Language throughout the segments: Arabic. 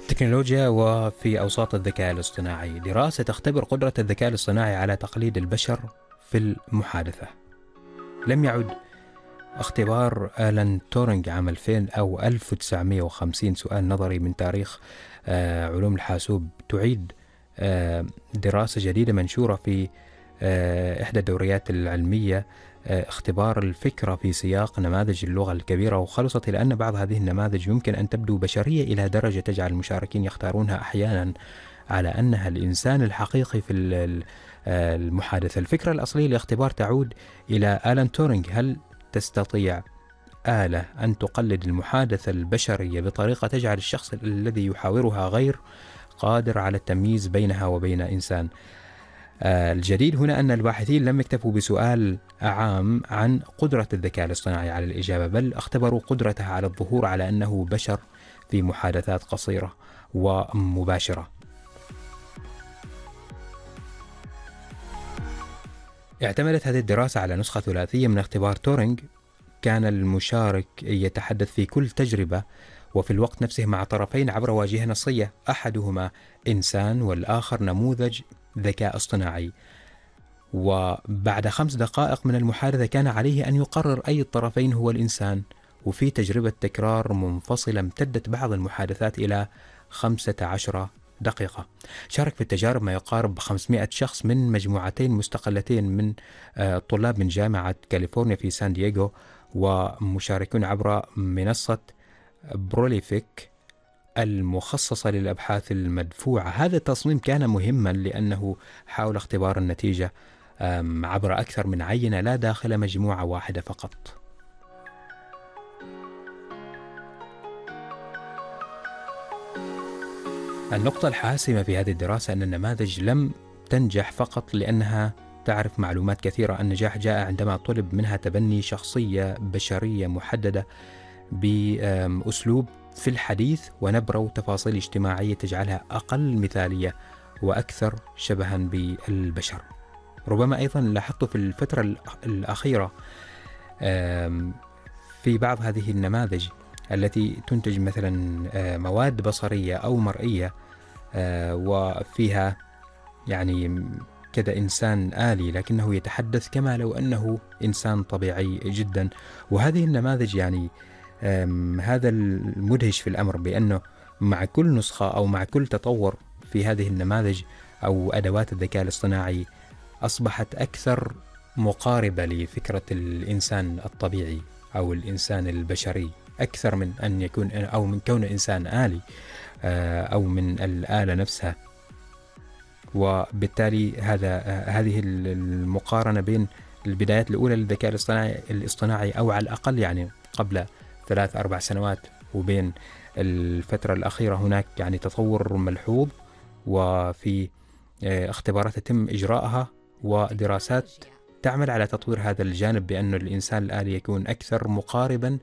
تكنولوجيا وفي أوساط الذكاء الاصطناعي. دراسة تختبر قدرة الذكاء الاصطناعي على تقليد البشر في المحادثة. لم يعد اختبار آلان تورينغ عام 2000 أو 1950 سؤال نظري من تاريخ علوم الحاسوب. تعيد دراسة جديدة منشورة في إحدى الدوريات العلمية اختبار الفكرة في سياق نماذج اللغة الكبيرة، وخلصت إلى أن بعض هذه النماذج يمكن أن تبدو بشرية إلى درجة تجعل المشاركين يختارونها أحيانا على أنها الإنسان الحقيقي في المحادثة. الفكرة الأصلية للاختبار تعود إلى آلان تورينغ. هل تستطيع آلة أن تقلد المحادثة البشرية بطريقة تجعل الشخص الذي يحاورها غير قادر على التمييز بينها وبين إنسان؟ الجديد هنا أن الباحثين لم يكتفوا بسؤال عام عن قدرة الذكاء الاصطناعي على الإجابة، بل اختبروا قدرته على الظهور على أنه بشر في محادثات قصيرة ومباشرة. اعتمدت هذه الدراسة على نسخة ثلاثية من اختبار تورينغ. كان المشارك يتحدث في كل تجربة وفي الوقت نفسه مع طرفين عبر واجهة نصية، أحدهما إنسان والآخر نموذج ذكاء اصطناعي. وبعد 5 دقائق من المحادثة كان عليه أن يقرر أي الطرفين هو الإنسان. وفي تجربة تكرار منفصلة امتدت بعض المحادثات إلى 15 دقيقة. شارك في التجارب ما يقارب 500 شخص من مجموعتين مستقلتين من طلاب من جامعة كاليفورنيا في سان دييغو، ومشاركون عبر منصة بروليفيك المخصصة للأبحاث المدفوعة. هذا التصميم كان مهما لأنه حاول اختبار النتيجة عبر أكثر من عينة لا داخل مجموعة واحدة فقط. النقطة الحاسمة في هذه الدراسة أن النماذج لم تنجح فقط لأنها تعرف معلومات كثيرة. النجاح جاء عندما طلب منها تبني شخصية بشرية محددة بأسلوب في الحديث ونبرة وتفاصيل اجتماعية تجعلها أقل مثالية وأكثر شبها بالبشر. ربما أيضا لاحظت في الفترة الأخيرة في بعض هذه النماذج التي تنتج مثلا مواد بصرية أو مرئية وفيها يعني كذا إنسان آلي لكنه يتحدث كما لو أنه إنسان طبيعي جدا. وهذه النماذج يعني هذا المدهش في الأمر بأنه مع كل نسخة أو مع كل تطور في هذه النماذج أو أدوات الذكاء الاصطناعي أصبحت أكثر مقاربة لفكرة الإنسان الطبيعي أو الإنسان البشري أكثر من أن يكون أو من كون إنسان آلي أو من الآلة نفسها. وبالتالي هذه المقارنة بين البدايات الأولى للذكاء الاصطناعي أو على الأقل يعني قبل 3-4 سنوات وبين الفترة الأخيرة هناك يعني تطور ملحوظ، وفي اختبارات يتم إجراءها ودراسات تعمل على تطوير هذا الجانب بأن الإنسان الآلي يكون أكثر مقاربا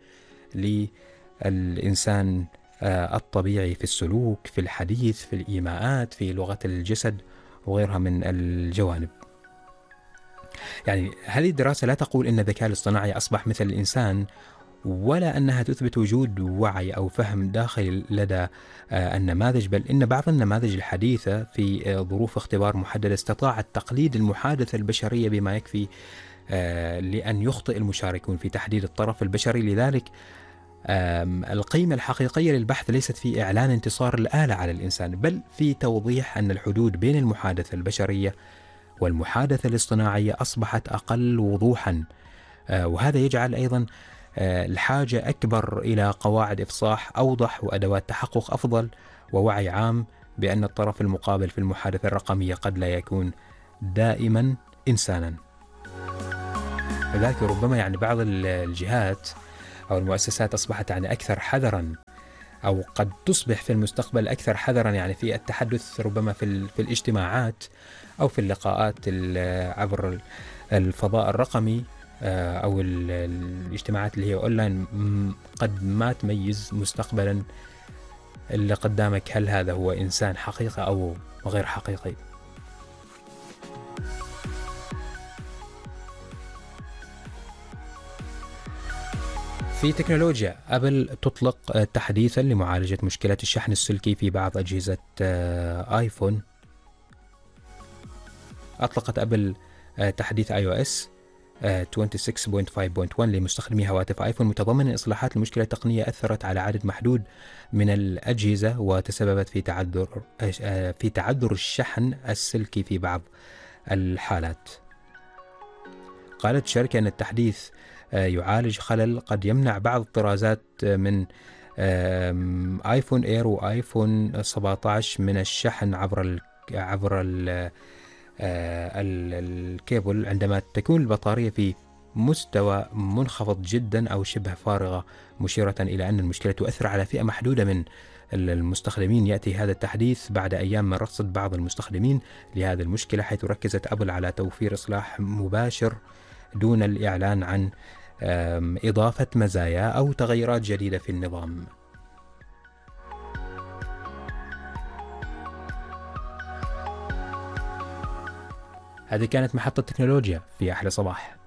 للإنسان الطبيعي في السلوك، في الحديث، في الإيماءات، في لغة الجسد وغيرها من الجوانب. يعني هذه الدراسة لا تقول إن الذكاء الاصطناعي أصبح مثل الإنسان، ولا أنها تثبت وجود وعي أو فهم داخلي لدى النماذج، بل إن بعض النماذج الحديثة في ظروف اختبار محددة استطاعت تقليد المحادثة البشرية بما يكفي لأن يخطئ المشاركون في تحديد الطرف البشري. لذلك القيمة الحقيقية للبحث ليست في إعلان انتصار الآلة على الإنسان، بل في توضيح أن الحدود بين المحادثة البشرية والمحادثة الاصطناعية أصبحت أقل وضوحا. وهذا يجعل أيضا الحاجة أكبر إلى قواعد إفصاح أوضح وأدوات تحقق أفضل ووعي عام بأن الطرف المقابل في المحادثة الرقمية قد لا يكون دائما إنسانا. لذلك ربما يعني بعض الجهات أو المؤسسات أصبحت يعني أكثر حذرا أو قد تصبح في المستقبل أكثر حذرا يعني في التحدث ربما في الاجتماعات أو في اللقاءات عبر الفضاء الرقمي أو الاجتماعات اللي هي أونلاين. قد ما تميز مستقبلا اللي قدامك هل هذا هو إنسان حقيقي أو غير حقيقي. في تكنولوجيا، أبل تطلق تحديثا لمعالجة مشكلة الشحن السلكي في بعض أجهزة آيفون. أطلقت أبل تحديث iOS 26.5.1 لمستخدمي هواتف آيفون، متضمنا إصلاحات لمشكلة تقنية أثرت على عدد محدود من الأجهزة وتسببت في تعذر الشحن السلكي في بعض الحالات. قالت الشركة أن التحديث يعالج خلل قد يمنع بعض الطرازات من آيفون إير وآيفون 17 من الشحن عبر الكيبل عندما تكون البطارية في مستوى منخفض جدا أو شبه فارغة، مشيرة إلى أن المشكلة تؤثر على فئة محدودة من المستخدمين. يأتي هذا التحديث بعد أيام من رصد بعض المستخدمين لهذه المشكلة، حيث ركزت أبل على توفير إصلاح مباشر دون الإعلان عن إضافة مزايا أو تغييرات جديدة في النظام. هذه كانت محطة تكنولوجيا في أحلى صباح.